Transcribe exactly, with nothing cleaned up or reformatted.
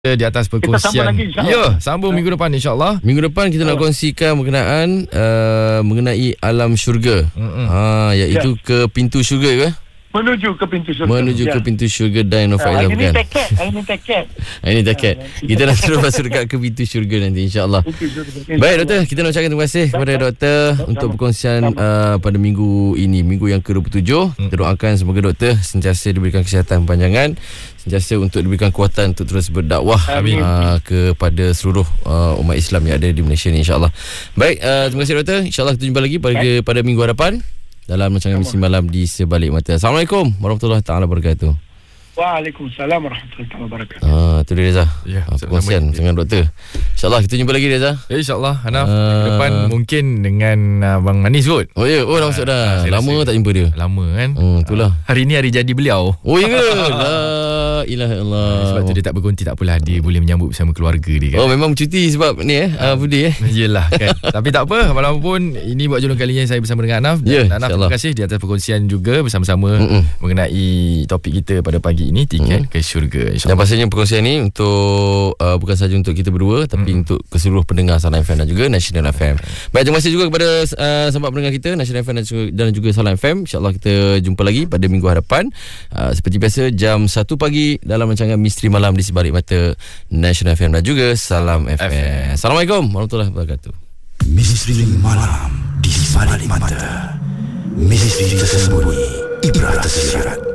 di atas perkongsian. Kita sambung lagi, Ya, sambung minggu depan insya-Allah. Minggu depan kita nak kongsikan berkenaan uh, mengenai alam syurga. Ha, iaitu ya. ke pintu syurga ke? Menuju ke pintu syurga. Menuju ya. ke pintu syurga dan Nofaiza uh, bukan. Ini tiket, ini tiket. Ini tiket. Kita nak terus masuk dekat ke pintu syurga nanti insya-Allah. Baik doktor, kita nak ucapkan terima kasih kepada doktor untuk perkongsian uh, pada minggu ini, minggu yang ke dua puluh tujuh. Kita doakan semoga doktor sentiasa diberikan kesihatan panjangan, sentiasa untuk diberikan kekuatan untuk terus berdakwah uh, kepada seluruh uh, umat Islam yang ada di Malaysia ni insya-Allah. Baik, uh, terima kasih doktor. Insya-Allah kita jumpa lagi pada pada minggu hadapan dalam rancangan Misi Malam di Sebalik Mata. Assalamualaikum warahmatullahi taala wabarakatuh. Waalaikumsalam warahmatullahi wabarakatuh. Ah, tu dia Reza. Ya, perkongsian dengan doktor. InsyaAllah kita jumpa lagi Reza. Ya, insyaAllah Hanaf. Uh, minggu depan mungkin dengan Abang Anis kot. Oh ya, oh dah masuk dah. Uh, Lama tak jumpa dia. Lama kan. Hmm, itulah. Uh, hari ni hari jadi beliau. Oh ya ke? La ilaha illallah. Sebab tu dia tak berkonti, tak apalah, dia boleh menyambut bersama keluarga dia kan. Oh memang cuti sebab ni eh, uh, Budi eh. Yelah kan. Tapi tak apa, walaupun ini buat jodoh kalinya saya bersama dengan Hanaf. Ya, Hanaf, terima kasih di atas perkongsian juga bersama-sama Mm-mm. mengenai topik kita pada pagi ini, tiket Mm-mm. ke syurga. Dan pastinya perkongsian ni untuk uh, bukan sahaja untuk kita berdua, tapi mm. untuk keseluruh pendengar Salam F M dan juga National F M. Baik, terima kasih juga kepada uh, sahabat pendengar kita National F M dan juga, dan juga Salam F M. InsyaAllah kita jumpa lagi pada minggu hadapan uh, seperti biasa jam satu pagi dalam rancangan Misteri Malam di Sebalik Mata National F M dan juga Salam F M. F M. Assalamualaikum warahmatullahi wabarakatuh. Misteri Malam di Sebalik Mata, misteri tersembunyi, ibarat tersirat.